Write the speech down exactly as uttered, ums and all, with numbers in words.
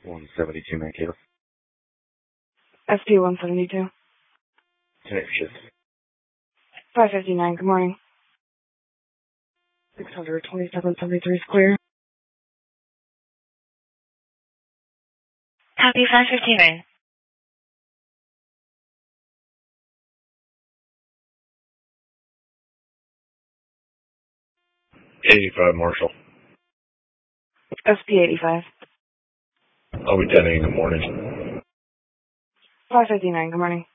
one seventy-two Mankato. S P one seventy-two. Tonight shift. five fifty-nine, good morning. six hundred twenty-seven seventy-three Square. Copy five fifty-nine. eighty-five Marshall. S P eighty-five. I'll be ten in the morning. five fifty-nine, good morning.